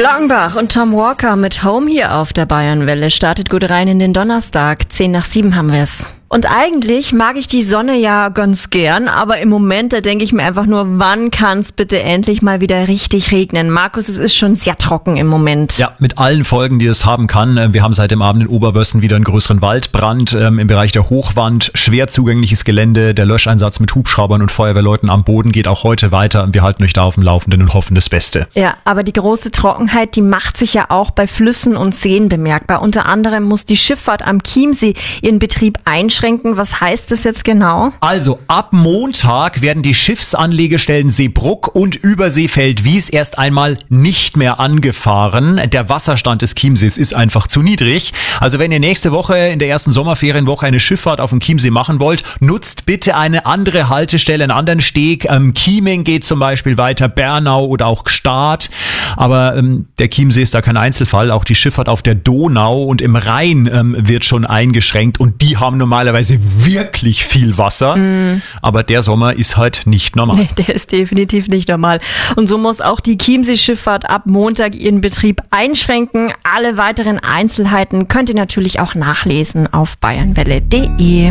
Glockenbach und Tom Walker mit Home hier auf der Bayernwelle. Startet gut rein in den Donnerstag. 6:10 haben wir es. Und eigentlich mag ich die Sonne ja ganz gern, aber im Moment, da denke ich mir einfach nur, wann kann's bitte endlich mal wieder richtig regnen? Markus, es ist schon sehr trocken im Moment. Ja, mit allen Folgen, die es haben kann. Wir haben seit dem Abend in Oberwössen wieder einen größeren Waldbrand im Bereich der Hochwand. Schwer zugängliches Gelände, der Löscheinsatz mit Hubschraubern und Feuerwehrleuten am Boden geht auch heute weiter. Wir halten euch da auf dem Laufenden und hoffen das Beste. Ja, aber die große Trockenheit, die macht sich ja auch bei Flüssen und Seen bemerkbar. Unter anderem muss die Schifffahrt am Chiemsee ihren Betrieb einschränken. Was heißt das jetzt genau? Also ab Montag werden die Schiffsanlegestellen Seebruck und Überseefeld-Wies erst einmal nicht mehr angefahren. Der Wasserstand des Chiemsees ist einfach zu niedrig. Also wenn ihr nächste Woche in der ersten Sommerferienwoche eine Schifffahrt auf dem Chiemsee machen wollt, nutzt bitte eine andere Haltestelle, einen anderen Steg. Chieming geht zum Beispiel weiter, Bernau oder auch Gstaad. Aber der Chiemsee ist da kein Einzelfall. Auch die Schifffahrt auf der Donau und im Rhein wird schon eingeschränkt und die haben normalerweise wirklich viel Wasser. Aber der Sommer ist halt nicht normal. Nee, der ist definitiv nicht normal. Und so muss auch die Chiemsee-Schifffahrt ab Montag ihren Betrieb einschränken. Alle weiteren Einzelheiten könnt ihr natürlich auch nachlesen auf bayernwelle.de.